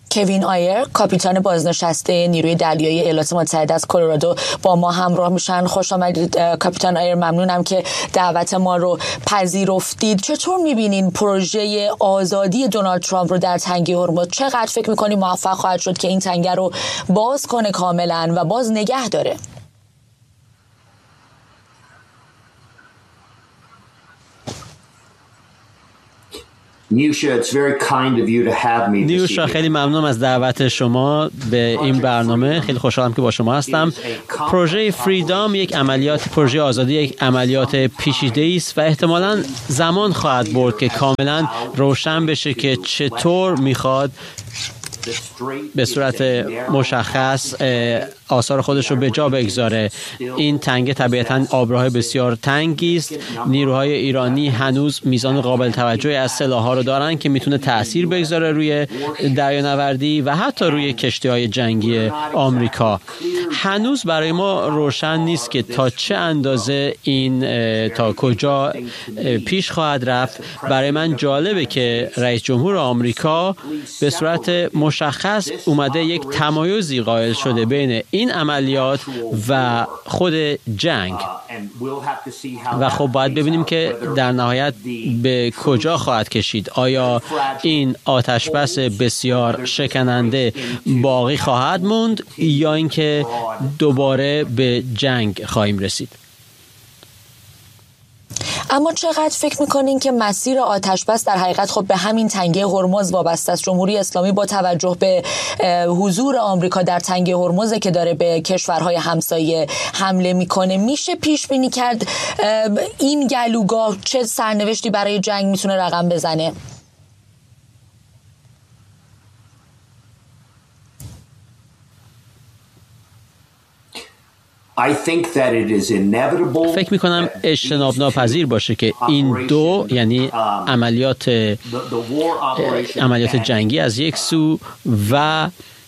کوین آیر، کاپیتان بازنشسته نیروی دریایی ایالات متحده از کلرادو با ما همراه میشن. خوش آمدید کاپیتان آیر، ممنونم که دعوت ما رو پذیرفتید. چطور میبینین پروژه آزادی دونالد ترامپ رو در تنگه هرمز؟ چقدر فکر میکنید موفق خواهد شد که این تنگه رو باز کنه کاملا و باز نگه داره؟ نیوشا، خیلی ممنونم از دعوت شما به این برنامه. خیلی خوشحالم که با شما هستم. پروژه فریدام پروژه آزادی یک عملیات پیچیده است و احتمالاً زمان خواهد برد که کاملاً روشن بشه که چطور میخواد به صورت مشخص آثار خودش رو به جا بگذاره. این تنگه طبیعتاً آبراهای بسیار تنگی است. نیروهای ایرانی هنوز میزان قابل توجهی از سلاح‌ها رو دارن که میتونه تأثیر بگذاره روی دریانوردی و حتی روی کشتی‌های جنگی آمریکا. هنوز برای ما روشن نیست که تا چه اندازه تا کجا پیش خواهد رفت. برای من جالبه که رئیس جمهور آمریکا به صورت مشخص اومده یک تمایزی قائل شده بین این عملیات و خود جنگ و خب باید ببینیم که در نهایت به کجا خواهد کشید. آیا این آتشبس بسیار شکننده باقی خواهد موند یا اینکه دوباره به جنگ خواهیم رسید؟ اما چقدر فکر میکنین که مسیر آتشبس در حقیقت خب به همین تنگه هرمز وابسته است؟ جمهوری اسلامی با توجه به حضور آمریکا در تنگه هرمز که داره به کشورهای همسایه حمله میکنه، میشه پیش بینی کرد این گلوگاه چه سرنوشتی برای جنگ میتونه رقم بزنه؟ فکر میکنم اجتناب ناپذیر باشه که این دو، یعنی عملیات جنگی از یک سو و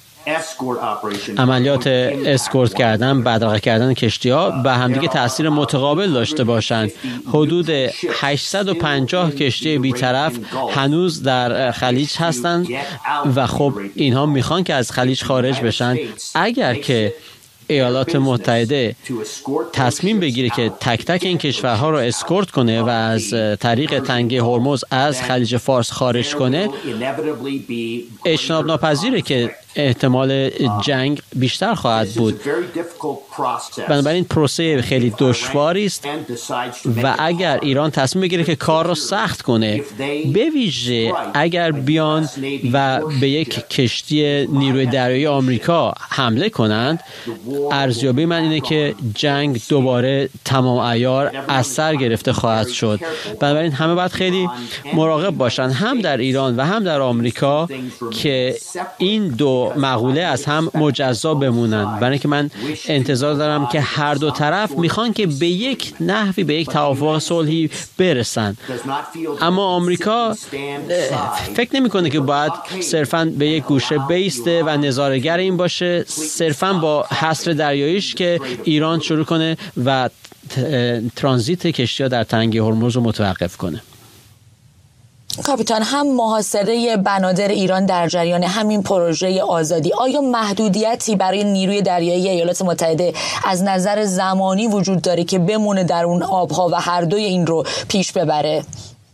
عملیات اسکورت کردن، بدرقه کردن کشتی‌ها به همدیگه تأثیر متقابل داشته باشند. حدود 850 کشتی بی‌طرف هنوز در خلیج هستند و خب اینها میخوان که از خلیج خارج بشن. اگر که ایالات متحده تصمیم بگیره که تک تک این کشورها رو اسکورت کنه و از طریق تنگه هرمز از خلیج فارس خارج کنه، اجتناب ناپذیره که احتمال جنگ بیشتر خواهد بود. بنابراین پروسه خیلی دشواری است و اگر ایران تصمیم بگیره که کار رو سخت کنه، به ویژه اگر بیان و به یک کشتی نیروی دریایی آمریکا حمله کنند، ارزیابی من اینه که جنگ دوباره تمام عیار از سر گرفته خواهد شد. بنابراین همه باید خیلی مراقب باشن، هم در ایران و هم در آمریکا، که این دو مقوله از هم مجزا بمونن. برای اینکه من انتظار دارم که هر دو طرف میخوان که به یک نحوی به یک توافق صلحی برسن، اما آمریکا فکر نمیکنه که باید صرفاً به یک گوشه بیسته و نظاره‌گر این باشه، صرفاً با حصر دریاییش که ایران شروع کنه و ترانزیت کشتی‌ها در تنگه هرمز رو متوقف کنه. کاپیتان، هم محاصره بنادر ایران در جریان همین پروژه آزادی، آیا محدودیتی برای نیروی دریایی ایالات متحده از نظر زمانی وجود داره که بمونه در اون آبها و هر دوی این رو پیش ببره؟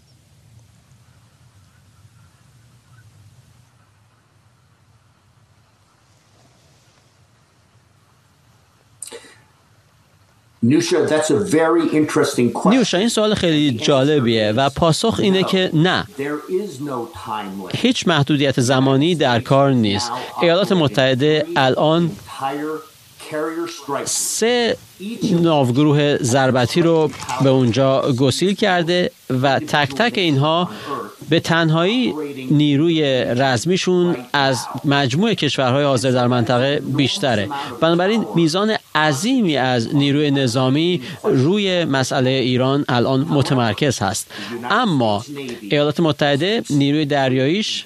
نیوشا، این سوال خیلی جالبیه و پاسخ اینه که نه، هیچ محدودیت زمانی در کار نیست. ایالات متحده الان 3 ناوگروه ضربتی رو به اونجا گسیل کرده و تک تک اینها به تنهایی نیروی رزمیشون از مجموع کشورهای حاضر در منطقه بیشتره. بنابراین میزان عظیمی از نیروی نظامی روی مسئله ایران الان متمرکز هست. اما ایالات متحده نیروی دریاییش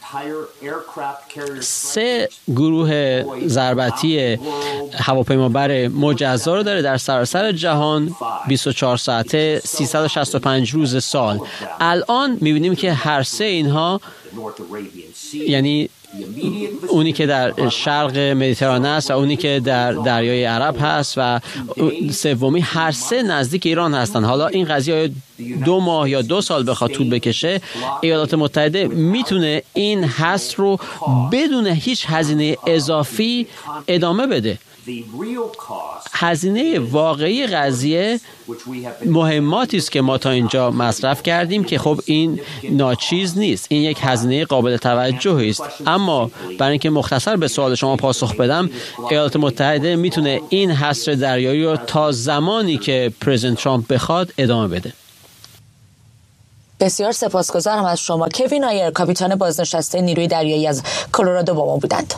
3 گروه ضربتی هواپیمابر مجزا رو داره در سراسر جهان، 24 ساعته 365 روز سال. الان میبینیم که هر 3 اینها یعنی اونی که در شرق مدیترانه است و اونی که در دریای عرب هست و سومی، هر سه نزدیک ایران هستن. حالا این قضیه 2 ماه یا 2 سال بخواد طول بکشه، ایالات متحده میتونه این حصر رو بدون هیچ هزینه اضافی ادامه بده. هزینه واقعی قضیه مهماتی است که ما تا اینجا مصرف کردیم که خب این ناچیز نیست، این یک هزینه قابل توجهی است. اما برای اینکه مختصر به سوال شما پاسخ بدم، ایالات متحده میتونه این حصر دریایی رو تا زمانی که پرزیدنت ترامپ بخواد ادامه بده. بسیار سپاسگزارم از شما. کوین آیر، کاپیتان بازنشسته نیروی دریایی از کلرادو با ما بودند.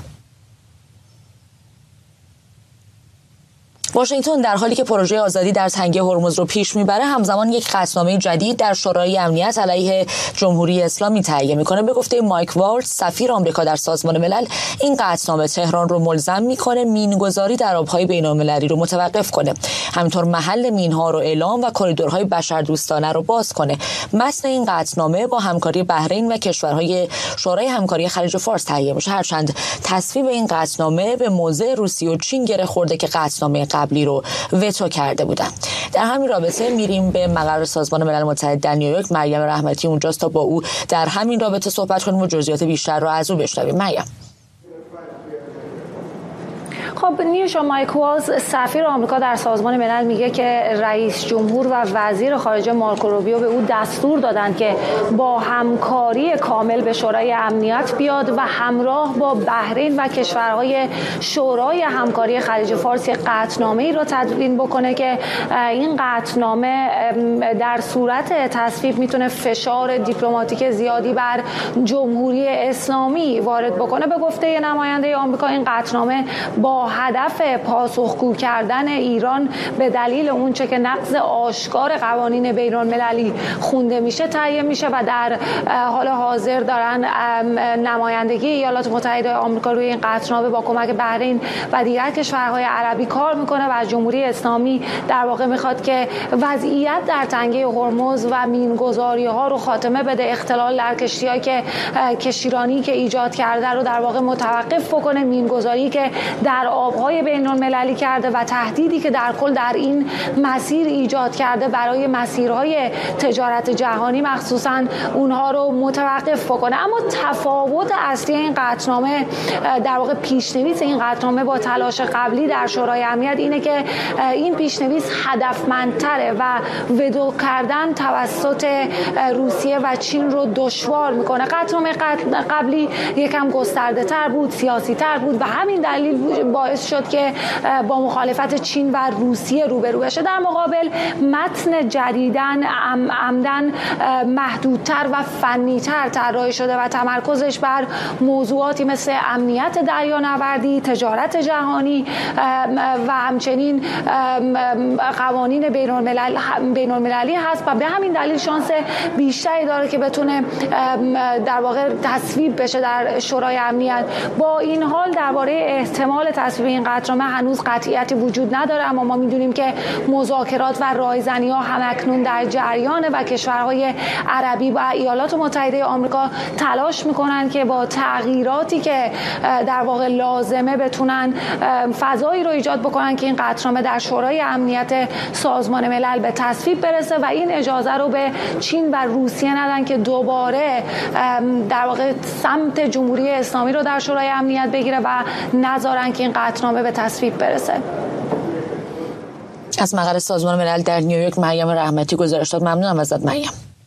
واشنگتن در حالی که پروژه آزادی در تنگه هرمز رو پیش میبره، همزمان یک قطعنامه جدید در شورای امنیت علیه جمهوری اسلامی تهیه میکنه. به گفته مایک والتز، سفیر آمریکا در سازمان ملل، این قطعنامه تهران رو ملزم میکنه مینگذاری در آبهای بین‌المللی رو متوقف کنه، همینطور محل مینها رو اعلام و کریدورهای بشردوستانه رو باز کنه. متن این قطعنامه با همکاری بحرین و کشورهای شورای همکاری خلیج فارس تهیه میشه، هرچند تصویب این قطعنامه به موضع روسیه و چین گره خورده که قطعنامه قبلی رو وتو کرده بودن. در همین رابطه میریم به مقر سازمان ملل متحد در نیویورک. مریم رحمتی اونجاست تا با او در همین رابطه صحبت کنیم و جزئیات بیشتر رو از او بشنویم. مریم. خب نیوشا، مایک والتز، سفیر آمریکا در سازمان ملل، میگه که رئیس جمهور و وزیر خارجه مارکو روبیو به او دستور دادند که با همکاری کامل به شورای امنیت بیاد و همراه با بحرین و کشورهای شورای همکاری خلیج فارس قطعنامه‌ای را تدوین بکنه که این قطعنامه در صورت تصویب میتونه فشار دیپلماتیک زیادی بر جمهوری اسلامی وارد بکنه. به گفته نماینده آمریکا، این قطعنامه با هدف پاسخگو کردن ایران به دلیل اونچه که نقض آشکار قوانین بین‌المللی خونده میشه تهیه میشه و در حال حاضر دارن نمایندگی ایالات متحده آمریکا روی این قطعنامه با کمک بحرین و دیگر کشورهای عربی کار میکنه و جمهوری اسلامی در واقع میخواد که وضعیت در تنگه هرمز و مینگذاری ها رو خاتمه بده، اختلال در کشتی‌هایی که کشتیرانی که ایجاد کرده رو در واقع متوقف بکنه، مینگذاری که در آبهای بین‌المللی کرده و تهدیدی که در کل در این مسیر ایجاد کرده برای مسیرهای تجارت جهانی مخصوصاً اونها رو متوقف بکنه. اما تفاوت اصلی این قطعنامه، در واقع پیشنویس این قطعنامه با تلاش قبلی در شورای امنیت اینه که این پیشنویس هدفمندتره و وتو کردن توسط روسیه و چین رو دشوار میکنه. قطعنامه قبلی یکم گسترده تر بود، سیاسی تر بود و همین دلیل باعث شد که با مخالفت چین و روسیه روبرو بشه. در مقابل متن جدیداً عمدن محدودتر و فنی‌تر طراحی شده و تمرکزش بر موضوعاتی مثل امنیت دریانوردی، تجارت جهانی و همچنین قوانین بین‌المللی هست و به همین دلیل شانس بیشتری داره که بتونه در واقع تصویب بشه در شورای امنیت. با این حال درباره احتمال تصویب این قطعنامه هنوز قطعیتی وجود نداره، اما ما میدونیم که مذاکرات و رایزنی‌ها همکنون در جریانه و کشورهای عربی و ایالات متحده آمریکا تلاش میکنن که با تغییراتی که در واقع لازمه بتونن فضایی رو ایجاد بکنن که این قطعنامه در شورای امنیت سازمان ملل به تصویب برسه و این اجازه رو به چین و روسیه ندن که دوباره در واقع سمت جمهوری اسلامی رو در شورای امنیت بگیره و نذارن که این قطعنامه به تصویب برسه. از مقر سازمان ملل در نیویورک مریم رحمتی گزارش داد. ممنونم ازت مریم.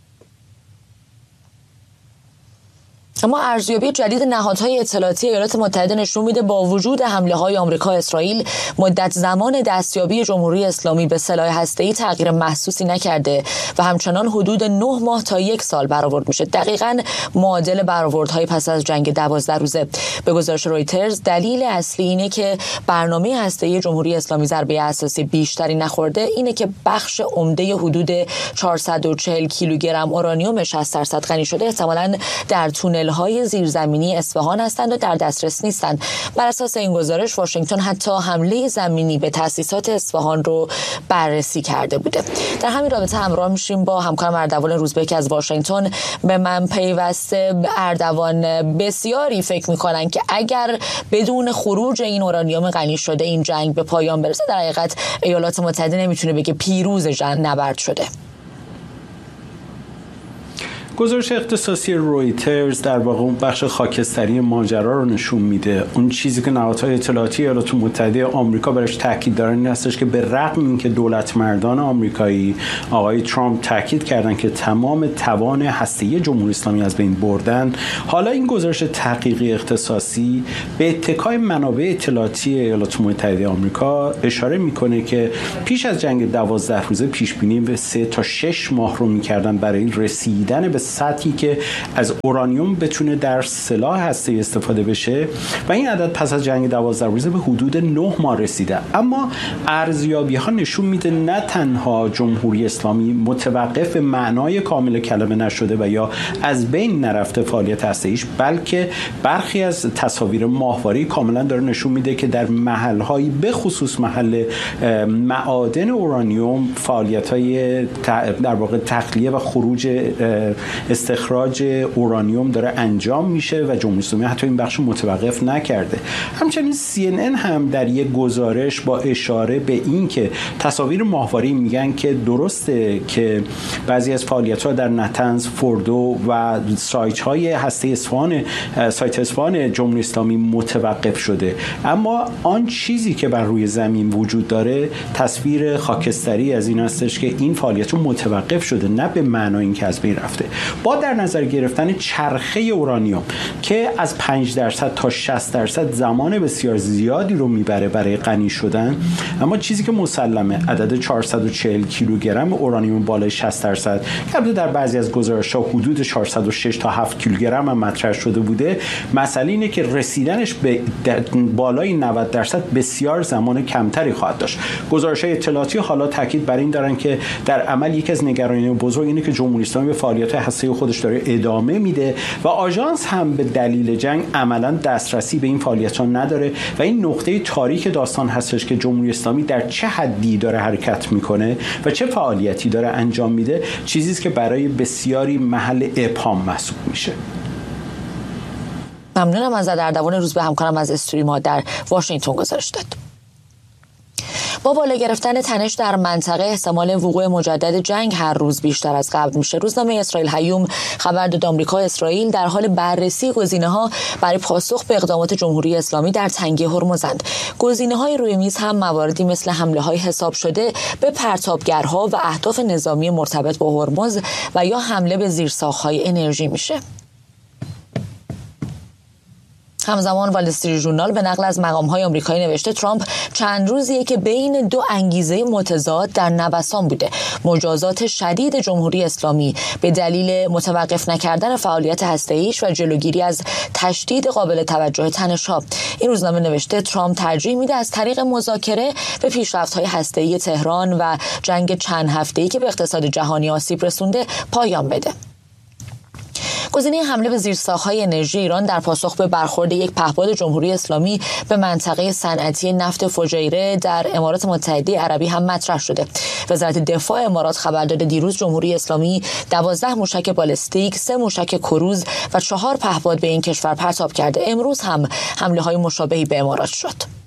اما ارزیابی جدید نهادهای اطلاعاتی ایالات متحده نشون میده با وجود حمله‌های آمریکا اسرائیل، مدت زمان دستیابی جمهوری اسلامی به سلاح هسته‌ای تغییر محسوسی نکرده و همچنان حدود 9 ماه تا 1 سال برآورد میشه، دقیقاً معادل برآوردهای پس از جنگ 12 روزه. به گزارش رویترز دلیل اصلی اینه که برنامه هسته‌ای جمهوری اسلامی ضربه اساسی بیشتری نخورده، اینه که بخش عمده حدود 440 کیلوگرم اورانیوم 60% غنی شده احتمالاً در تونل تونل‌های زیرزمینی اصفهان هستند و در دسترس نیستند. بر اساس این گزارش واشنگتن حتی حمله زمینی به تأسیسات اصفهان رو بررسی کرده بوده. در همین رابطه همراه میشیم با همکارم اردوان روزبه که از واشنگتن. به من پیوسته اردوان، بسیاری فکر میکنن که اگر بدون خروج این اورانیوم غنی شده این جنگ به پایان برسه، در حقیقت ایالات متحده نمیتونه بگه پیروز جنگ نبرد شده. گزارش اختصاصی رویترز در واقع اون بخش خاکستری ماجرا رو نشون میده. اون چیزی که نهادهای اطلاعاتی ایالات متحده آمریکا برش تاکید دارن این هستش که به رغم اینکه دولت مردان آمریکایی آقای ترامپ تاکید کردن که تمام توان هسته‌ای جمهوری اسلامی از بین بردن، حالا این گزارش تحقیقی اختصاصی به اتکای منابع اطلاعاتی ایالات متحده آمریکا اشاره میکنه که پیش از جنگ 12 روزه پیش بینی به 3 تا 6 ماه رو میکردن برای رسیدن به سطحی که از اورانیوم بتونه در سلاح هسته‌ای استفاده بشه و این عدد پس از جنگ 12 روزه به حدود 9 ماه رسیده. اما ارزیابی‌ها نشون میده نه تنها جمهوری اسلامی متوقف به معنای کامل کلمه نشده و یا از بین نرفته فعالیت هسته‌ایش، بلکه برخی از تصاویر ماهواره‌ای کاملا داره نشون میده که در محل‌هایی به خصوص محل معادن اورانیوم فعالیت‌های در واقع تخلیه و خروج استخراج اورانیوم داره انجام میشه و جمهوری اسلامی حتی این بخش متوقف نکرده. همچنین CNN هم در یک گزارش با اشاره به این که تصاویر ماهواره‌ای میگن که درسته که بعضی از فعالیت‌ها در نتنز، فوردو و سایت‌های هسته اصفهان جمهوری اسلامی متوقف شده، اما آن چیزی که بر روی زمین وجود داره تصویر خاکستری از این هستش که این فعالیت متوقف شده، نه به معنای اینکه از بین رفته. با در نظر گرفتن چرخه اورانیوم که از 5% تا 60% زمان بسیار زیادی رو میبره برای غنی شدن، اما چیزی که مسلمه عدد 440 کیلوگرم اورانیوم بالای 60% که در بعضی از گزارش‌ها حدود 406 تا 7 کیلوگرم هم مطرح شده بوده، مسئله اینه که رسیدنش به بالای 90% بسیار زمان کمتری خواهد داشت. گزارش‌های اطلاعاتی حالا تاکید بر این دارن که در عمل یکی از نگرانی‌های بزرگ اینه که جمهوری اسلامی به فعالیت هسته‌ای خودش داره ادامه میده و آژانس هم به دلیل جنگ عملاً دسترسی به این فعالیت‌ها نداره و این نقطه تاریک داستان هستش که جمهوری اسلامی در چه حدی داره حرکت میکنه و چه فعالیتی داره انجام میده، چیزی است که برای بسیاری محل ابهام محسوب میشه. ممنونم از اردوان روزبه همکارم از استوری ما در واشنگتن گزارش داد. با بالا گرفتن تنش در منطقه احتمال وقوع مجدد جنگ هر روز بیشتر از قبل میشه. روزنامه اسرائیل هیوم خبر داد آمریکا و اسرائیل در حال بررسی گزینه‌ها برای پاسخ به اقدامات جمهوری اسلامی در تنگه هرمزند. گزینه‌های روی میز هم مواردی مثل حمله‌های حساب شده به پرتابگرها و اهداف نظامی مرتبط با هرمز و یا حمله به زیرساخت‌های انرژی میشه. همزمان وال استریت ژورنال به نقل از مقام‌های آمریکایی نوشته ترامپ چند روزیه که بین دو انگیزه متضاد در نوسان بوده: مجازات شدید جمهوری اسلامی به دلیل متوقف نکردن فعالیت هسته‌ایش و جلوگیری از تشدید قابل توجه تنش‌ها. این روزنامه نوشته ترامپ ترجیح میده از طریق مذاکره به پیشرفت‌های هسته‌ای تهران و جنگ چند هفته‌ای که به اقتصاد جهانی آسیب رسونده پایان بده. گزینه حمله به زیرساخت‌های انرژی ایران در پاسخ به برخورد یک پهپاد جمهوری اسلامی به منطقه صنعتی نفت فجیره در امارات متحده عربی هم مطرح شده. وزارت دفاع امارات خبر داده دیروز جمهوری اسلامی 12 موشک بالستیک، 3 موشک کروز و 4 پهپاد به این کشور پرتاب کرده. امروز هم حمله‌های مشابهی به امارات شد.